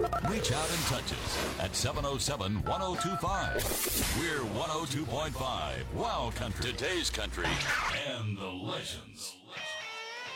Reach out and touch us at 707-1025. We're 102.5 Wow Country. Today's country and the legends.